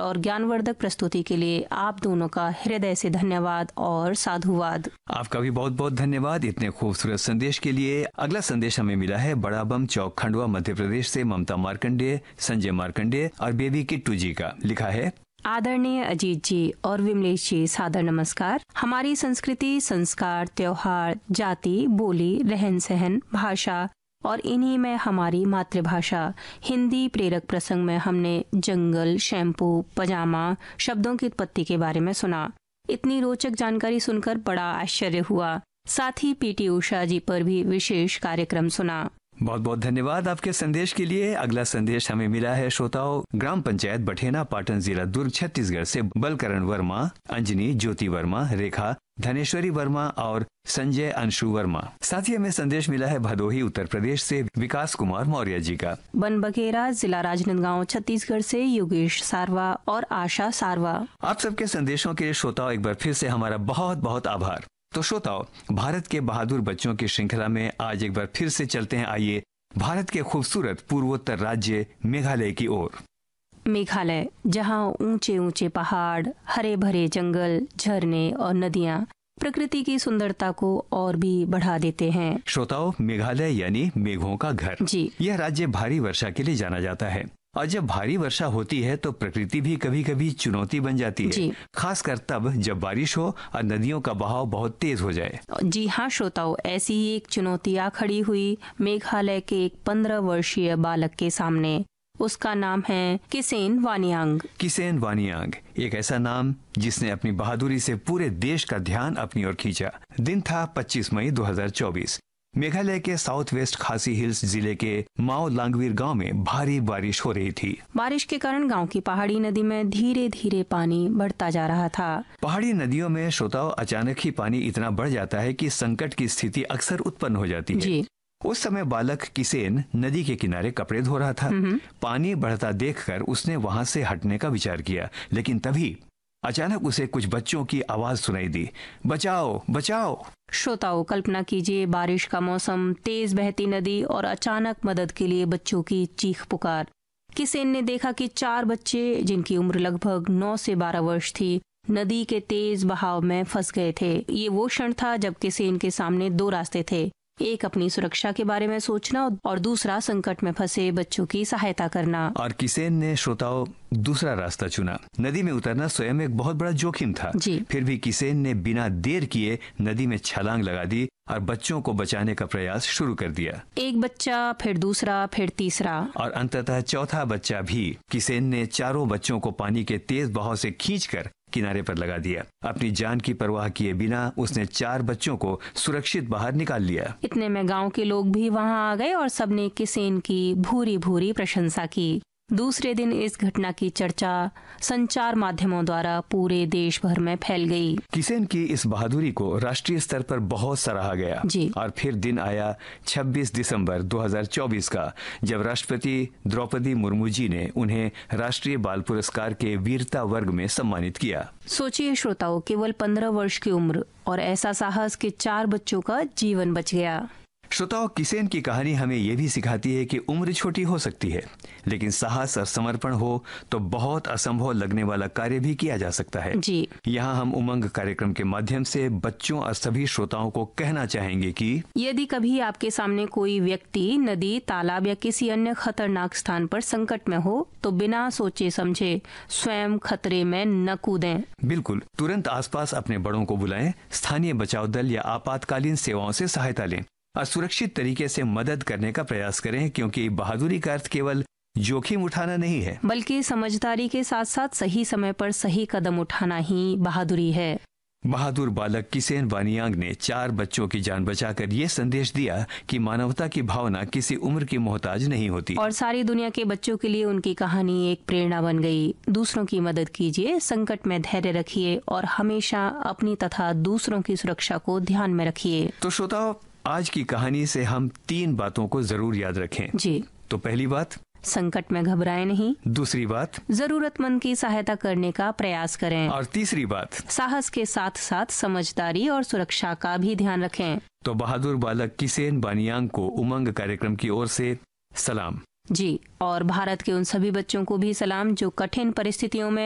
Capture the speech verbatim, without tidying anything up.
और ज्ञानवर्धक प्रस्तुति के लिए आप दोनों का हृदय से धन्यवाद और साधुवाद। आपका भी बहुत बहुत धन्यवाद इतने खूबसूरत संदेश के लिए। अगला संदेश हमें मिला है बड़ा बम चौक, खंडवा, मध्य प्रदेश से ममता मार्कंडेय, संजय मार्कंडेय और बेबी किट्टू जी का। लिखा है, आदरणीय अजीत जी और विमलेश जी, सादर नमस्कार। हमारी संस्कृति, संस्कार, त्योहार, जाति, बोली, रहन सहन, भाषा और इन्हीं में हमारी मातृभाषा हिंदी प्रेरक प्रसंग में हमने जंगल, शैम्पू, पजामा शब्दों की उत्पत्ति के बारे में सुना। इतनी रोचक जानकारी सुनकर बड़ा आश्चर्य हुआ। साथ ही पीटी उषा जी पर भी विशेष कार्यक्रम सुना। बहुत बहुत धन्यवाद आपके संदेश के लिए। अगला संदेश हमें मिला है श्रोताओं ग्राम पंचायत बठेना, पाटन, जिला दुर्ग, छत्तीसगढ़ से बलकरण वर्मा, अंजनी, ज्योति वर्मा, रेखा, धनेश्वरी वर्मा और संजय अंशु वर्मा। साथ ही हमें संदेश मिला है भदोही, उत्तर प्रदेश से विकास कुमार मौर्य जी का। बनबघेरा, जिला राजनांदगांव, छत्तीसगढ़ से योगेश सारवा और आशा सारवा। आप सबके संदेशों के लिए श्रोताओं एक बार फिर से हमारा बहुत बहुत आभार। तो श्रोताओं, भारत के बहादुर बच्चों की श्रृंखला में आज एक बार फिर से चलते हैं। आइए भारत के खूबसूरत पूर्वोत्तर राज्य मेघालय की ओर। मेघालय, जहां ऊंचे ऊंचे पहाड़, हरे भरे जंगल, झरने और नदियां प्रकृति की सुंदरता को और भी बढ़ा देते हैं। श्रोताओं, मेघालय यानी मेघों का घर जी। यह राज्य भारी वर्षा के लिए जाना जाता है और जब भारी वर्षा होती है तो प्रकृति भी कभी कभी चुनौती बन जाती है, खासकर तब जब बारिश हो और नदियों का बहाव बहुत तेज हो जाए। जी हाँ श्रोताओं, ऐसी ही एक चुनौती आ खड़ी हुई मेघालय के एक पंद्रह वर्षीय बालक के सामने। उसका नाम है किसेन वानियांग। किसेन वानियांग एक ऐसा नाम जिसने अपनी बहादुरी से पूरे देश का ध्यान अपनी ओर खींचा। दिन था पच्चीस मई दो हज़ार चौबीस। मेघालय के साउथ वेस्ट खासी हिल्स जिले के माओ लांगवीर गांव में भारी बारिश हो रही थी। बारिश के कारण गांव की पहाड़ी नदी में धीरे धीरे पानी बढ़ता जा रहा था। पहाड़ी नदियों में श्रोताओं अचानक ही पानी इतना बढ़ जाता है कि संकट की स्थिति अक्सर उत्पन्न हो जाती है। जी। उस समय बालक किसेन नदी के किनारे कपड़े धो रहा था। पानी बढ़ता देखकर उसने वहां से हटने का विचार किया, लेकिन तभी अचानक उसे कुछ बच्चों की आवाज सुनाई दी, बचाओ बचाओ। श्रोताओं, कल्पना कीजिए, बारिश का मौसम, तेज बहती नदी और अचानक मदद के लिए बच्चों की चीख पुकार। किसेन ने देखा कि चार बच्चे, जिनकी उम्र लगभग नौ से बारह वर्ष थी, नदी के तेज बहाव में फंस गए थे। ये वो क्षण था जब किसेन के सामने दो रास्ते थे, एक अपनी सुरक्षा के बारे में सोचना और दूसरा संकट में फंसे बच्चों की सहायता करना। और किसेन ने श्रोताओं दूसरा रास्ता चुना। नदी में उतरना स्वयं एक बहुत बड़ा जोखिम था। फिर भी किसेन ने बिना देर किए नदी में छलांग लगा दी और बच्चों को बचाने का प्रयास शुरू कर दिया। एक बच्चा, फिर दूसरा, फिर तीसरा और अंततः चौथा बच्चा भी। किसेन ने चारों बच्चों को पानी के तेज बहाव से खींचकर किनारे पर लगा दिया। अपनी जान की परवाह किए बिना उसने चार बच्चों को सुरक्षित बाहर निकाल लिया। इतने में गांव के लोग भी वहां आ गए और सबने किसेन की भूरी भूरी प्रशंसा की। दूसरे दिन इस घटना की चर्चा संचार माध्यमों द्वारा पूरे देश भर में फैल गई। किसेन की इस बहादुरी को राष्ट्रीय स्तर पर बहुत सराहा गया। जी। और फिर दिन आया छब्बीस दिसंबर दो हज़ार चौबीस का, जब राष्ट्रपति द्रौपदी मुर्मू जी ने उन्हें राष्ट्रीय बाल पुरस्कार के वीरता वर्ग में सम्मानित किया। सोचिए श्रोताओं, केवल पंद्रह वर्ष की उम्र और ऐसा साहस कि चार बच्चों का जीवन बच गया। श्रोताओं, किसेन की कहानी हमें यह भी सिखाती है कि उम्र छोटी हो सकती है, लेकिन साहस और समर्पण हो तो बहुत असंभव लगने वाला कार्य भी किया जा सकता है। जी। यहाँ हम उमंग कार्यक्रम के माध्यम से बच्चों और सभी श्रोताओं को कहना चाहेंगे कि यदि कभी आपके सामने कोई व्यक्ति नदी, तालाब या किसी अन्य खतरनाक स्थान पर संकट में हो तो बिना सोचे समझे स्वयं खतरे में न कूदें। बिल्कुल, तुरंत आसपास अपने बड़ों को बुलाएं, स्थानीय बचाव दल या आपातकालीन सेवाओं से सहायता लें और सुरक्षित तरीके से मदद करने का प्रयास करें, क्योंकि बहादुरी का अर्थ केवल जोखिम उठाना नहीं है, बल्कि समझदारी के साथ साथ सही समय पर सही कदम उठाना ही बहादुरी है। बहादुर बालक किसेन वानियांग ने चार बच्चों की जान बचाकर ये संदेश दिया कि मानवता की भावना किसी उम्र की मोहताज नहीं होती। और सारी दुनिया के बच्चों के लिए उनकी कहानी एक प्रेरणा बन गई। दूसरों की मदद कीजिए, संकट में धैर्य रखिए और हमेशा अपनी तथा दूसरों की सुरक्षा को ध्यान में रखिए। तो श्रोताओं, आज की कहानी से हम तीन बातों को जरूर याद रखें। जी। तो पहली बात, संकट में घबराएं नहीं। दूसरी बात, जरूरतमंद की सहायता करने का प्रयास करें। और तीसरी बात, साहस के साथ साथ समझदारी और सुरक्षा का भी ध्यान रखें। तो बहादुर बालक किसेन वानियांग को उमंग कार्यक्रम की ओर से सलाम। जी, और भारत के उन सभी बच्चों को भी सलाम जो कठिन परिस्थितियों में